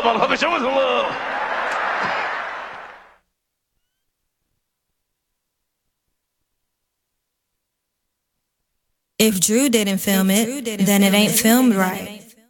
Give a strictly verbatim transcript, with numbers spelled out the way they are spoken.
把他给折腾了。 If Drew didn't film it, then it ain't filmed right.